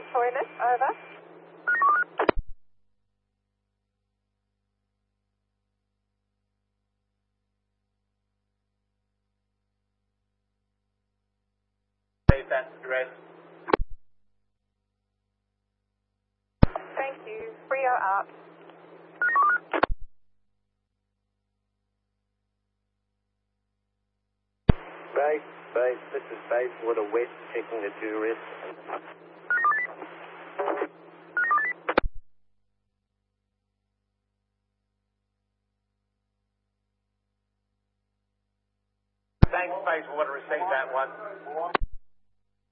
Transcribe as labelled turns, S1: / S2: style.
S1: toilet, over.
S2: That's address.
S1: Thank you. Frio up.
S3: Base, this is Bayswater West, checking the tourist.
S2: Thanks, Bayswater, receive that one.